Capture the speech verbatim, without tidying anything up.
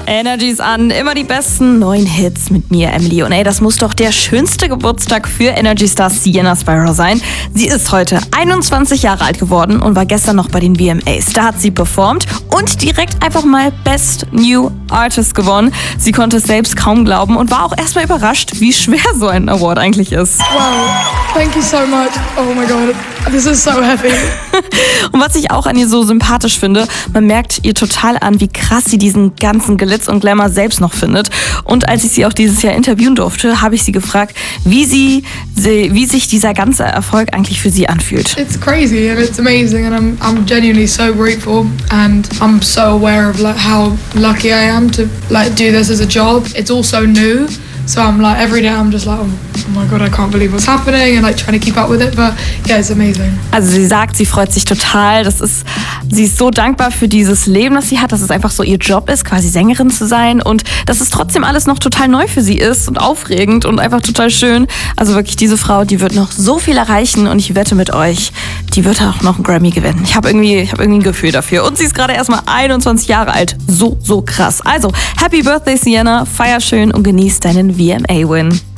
Energies an, immer die besten neuen Hits mit mir, Emily. Und ey, das muss doch der schönste Geburtstag für Energy-Star Sienna Spyro sein. Sie ist heute einundzwanzig Jahre alt geworden und war gestern noch bei den V M As. Da hat sie performt und direkt einfach mal Best New Artist gewonnen. Sie konnte es selbst kaum glauben und war auch erstmal überrascht, wie schwer so ein Award eigentlich ist. Wow, thank you so much. Oh my God, this is so heavy. Und was ich auch an ihr so sympathisch finde, man merkt ihr total an, wie krass sie diesen ganzen Glitz und Glamour selbst noch findet. Und als ich sie auch dieses Jahr interviewen durfte, habe ich sie gefragt, wie sie, wie sich dieser ganze Erfolg eigentlich für sie anfühlt. It's crazy and it's amazing and I'm I'm genuinely so grateful and I'm so aware of like how lucky I am to like do this as a job. It's also new. So I'm like, every day I'm just like, oh, oh my God, I can't believe what's happening and like trying to keep up with it. But yeah, it's amazing. Also sie sagt, sie freut sich total. Das ist, sie ist so dankbar für dieses Leben, das sie hat, dass es einfach so ihr Job ist, quasi Sängerin zu sein und dass es trotzdem alles noch total neu für sie ist und aufregend und einfach total schön. Also wirklich, diese Frau, die wird noch so viel erreichen und ich wette mit euch, die wird auch noch einen Grammy gewinnen. Ich habe irgendwie, ich habe irgendwie ein Gefühl dafür. Und sie ist gerade erst mal einundzwanzig Jahre alt. So, so krass. Also, Happy Birthday, Sienna. Feier schön und genieß deinen V M A-Win.